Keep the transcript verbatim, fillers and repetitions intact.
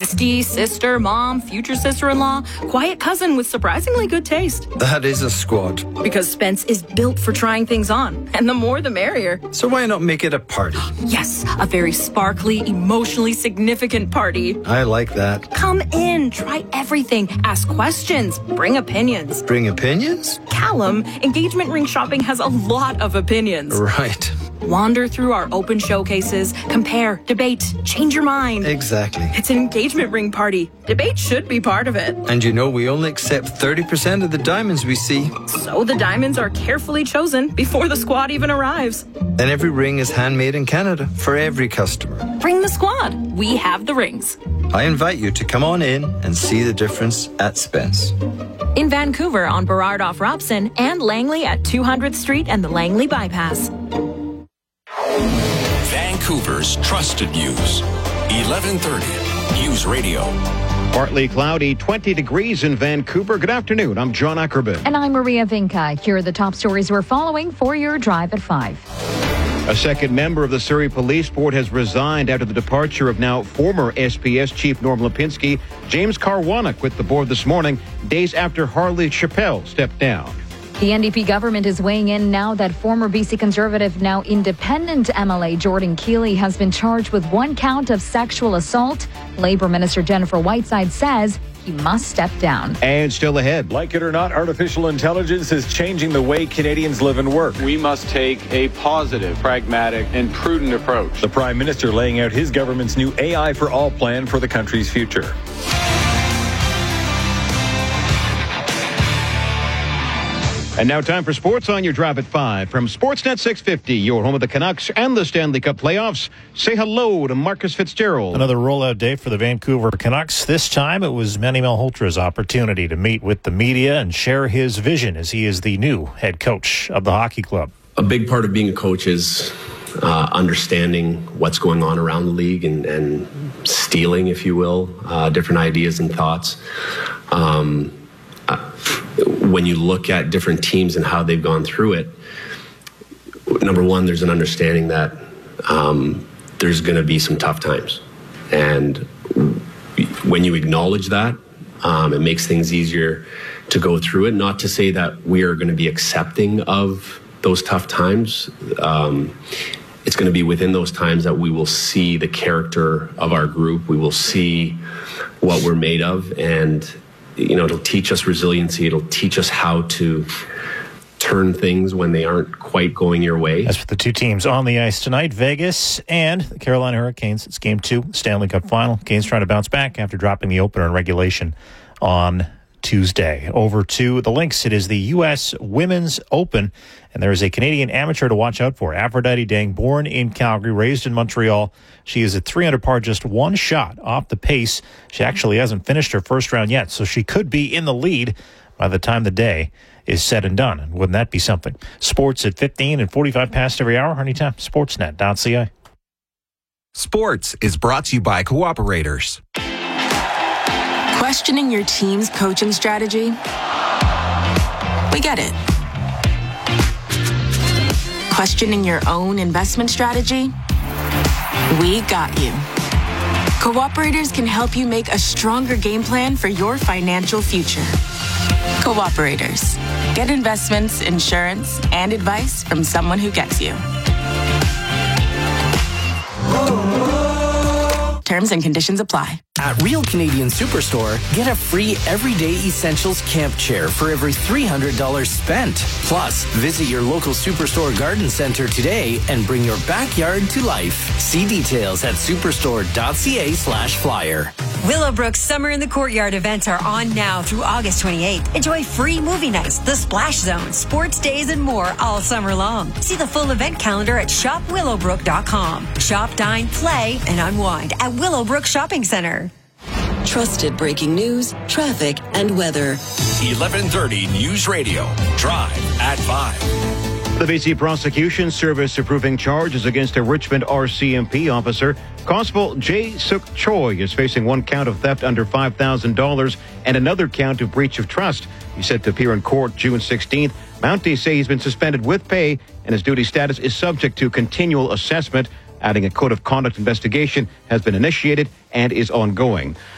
Bestie, sister, mom, future sister-in-law, quiet cousin with surprisingly good taste. That is a squad. Because Spence is built for trying things on, and the more the merrier. So why not make it a party? Yes, a very sparkly, emotionally significant party. I like that. Come in, try everything, ask questions, bring opinions. Bring opinions? Callum, engagement ring shopping has a lot of opinions. Right. Wander through our open showcases, compare, debate, change your mind. Exactly. It's an engagement ring party. Debate should be part of it. And you know we only accept thirty percent of the diamonds we see. So the diamonds are carefully chosen before the squad even arrives. And every ring is handmade in Canada for every customer. Bring the squad. We have the rings. I invite you to come on in and see the difference at Spence. In Vancouver on Burrard off Robson and Langley at two hundredth Street and the Langley Bypass. Vancouver's trusted news. eleven thirty News Radio. Partly cloudy, twenty degrees in Vancouver. Good afternoon. I'm John Ackerman. And I'm Maria Vinca. Here are the top stories we're following for your drive at five. A second member of the Surrey Police Board has resigned after the departure of now former S P S Chief Norm Lipinski. James Caruana quit the board this morning, days after Harley Chappelle stepped down. The N D P government is weighing in now that former B C Conservative, now independent M L A Jordan Keeley has been charged with one count of sexual assault. Labour Minister Jennifer Whiteside says he must step down. And still ahead. Like it or not, artificial intelligence is changing the way Canadians live and work. We must take a positive, pragmatic, and prudent approach. The Prime Minister laying out his government's new A I for All plan for the country's future. And now time for sports on your drive at five. From Sportsnet six fifty, your home of the Canucks and the Stanley Cup playoffs. Say hello to Marcus Fitzgerald. Another rollout day for the Vancouver Canucks. This time it was Manny Malhotra's opportunity to meet with the media and share his vision as he is the new head coach of the hockey club. A big part of being a coach is uh, understanding what's going on around the league and, and stealing, if you will, uh, different ideas and thoughts. Um, When you look at different teams and how they've gone through it, number one, there's an understanding that um, there's going to be some tough times. And when you acknowledge that, um, it makes things easier to go through it. Not to say that we are going to be accepting of those tough times. Um, it's going to be within those times that we will see the character of our group. We will see what we're made of. And you know, it'll teach us resiliency. It'll teach us how to turn things when they aren't quite going your way. As for the two teams on the ice tonight, Vegas and the Carolina Hurricanes. It's game two, Stanley Cup final. Canes trying to bounce back after dropping the opener in regulation on Tuesday. Over to the Lynx. It is the U S Women's Open, and there is a Canadian amateur to watch out for. Aphrodite Dang, born in Calgary, raised in Montreal. She is at three under par, just one shot off the pace. She actually hasn't finished her first round yet, so she could be in the lead by the time the day is said and done. And wouldn't that be something? Sports at fifteen and forty-five past every hour. Anytime. Sportsnet dot C A. Sports is brought to you by Cooperators. Questioning your team's coaching strategy? We get it. Questioning your own investment strategy? We got you. Cooperators can help you make a stronger game plan for your financial future. Cooperators. Get investments, insurance, and advice from someone who gets you. Terms and conditions apply. At Real Canadian Superstore, get a free Everyday Essentials camp chair for every three hundred dollars spent. Plus, visit your local Superstore garden center today and bring your backyard to life. See details at superstore.ca slash flyer. Willowbrook's Summer in the Courtyard events are on now through August twenty-eighth. Enjoy free movie nights, the Splash Zone, sports days, and more all summer long. See the full event calendar at shop willowbrook dot com. Shop, dine, play, and unwind at Willowbrook Shopping Center. Trusted breaking news, traffic, and weather. eleven thirty News Radio. Drive at five. The B C Prosecution Service approving charges against a Richmond R C M P officer. Constable Jae Suk Choi is facing one count of theft under five thousand dollars and another count of breach of trust. He's set to appear in court June sixteenth. Mounties say he's been suspended with pay and his duty status is subject to continual assessment. Adding a code of conduct investigation has been initiated and is ongoing.